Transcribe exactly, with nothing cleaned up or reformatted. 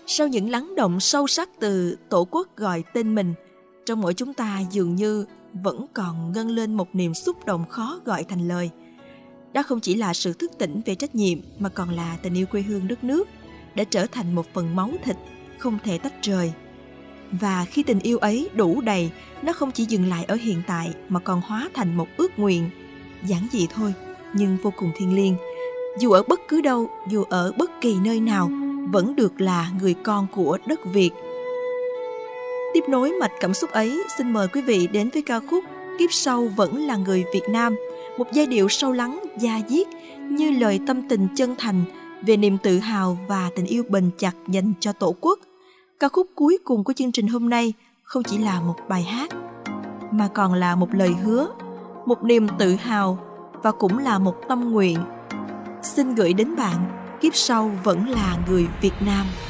Sau những lắng động sâu sắc từ tổ quốc gọi tên mình, trong mỗi chúng ta dường như vẫn còn ngân lên một niềm xúc động khó gọi thành lời. Đó không chỉ là sự thức tỉnh về trách nhiệm mà còn là tình yêu quê hương đất nước đã trở thành một phần máu thịt không thể tách rời. Và khi tình yêu ấy đủ đầy, nó không chỉ dừng lại ở hiện tại mà còn hóa thành một ước nguyện giản dị thôi nhưng vô cùng thiêng liêng. Dù ở bất cứ đâu, dù ở bất kỳ nơi nào, vẫn được là người con của đất Việt. Tiếp nối mạch cảm xúc ấy, xin mời quý vị đến với ca khúc Kiếp Sau Vẫn Là Người Việt Nam, một giai điệu sâu lắng, da diết như lời tâm tình chân thành về niềm tự hào và tình yêu bền chặt dành cho Tổ quốc. Ca khúc cuối cùng của chương trình hôm nay không chỉ là một bài hát, mà còn là một lời hứa, một niềm tự hào và cũng là một tâm nguyện. Xin gửi đến bạn, kiếp sau vẫn là người Việt Nam.